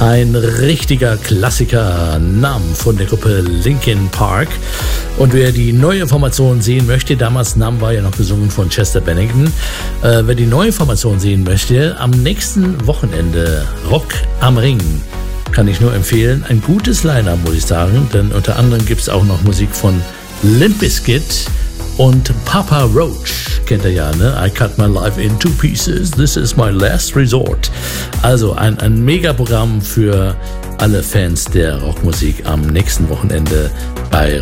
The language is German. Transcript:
Ein richtiger Klassiker, Numb von der Gruppe Linkin Park. Und wer die neue Formation sehen möchte, damals Numb war ja noch gesungen von Chester Bennington. Wer die neue Formation sehen möchte, am nächsten Wochenende Rock am Ring. Kann ich nur empfehlen. Ein gutes Line-Up, muss ich sagen, denn unter anderem gibt es auch noch Musik von Limp Bizkit und Papa Roach. Kennt ihr ja, ne? I cut my life in 2 pieces. This is my last resort. Also ein Megaprogramm für alle Fans der Rockmusik am nächsten Wochenende bei